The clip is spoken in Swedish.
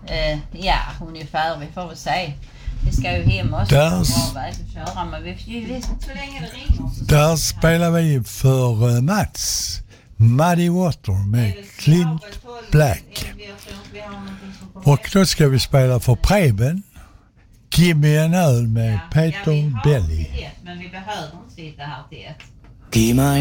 Ja, ungefär, vi får väl se. Vi ska ju hem och bra väg att köra, men vi så länge det ringer. Där spelar vi för Mats. Muddy Water med Clint Black. Och då ska vi spela för Preben. Gimme en öl med Peter Belly. Men vi behöver inte sitta här till ett. Gimme